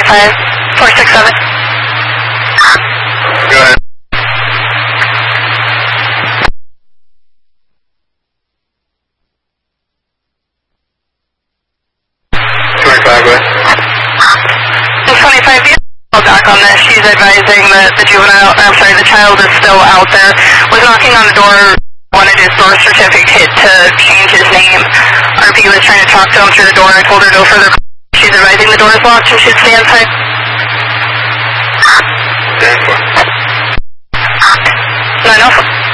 467. Go ahead. Back on this. She's advising that the child is still out there. Was knocking on the door, wanted his birth certificate to change his name. RP was trying to talk to him through the door. I told her no further. She's advising the door is locked and should stay inside. Stand for. 904.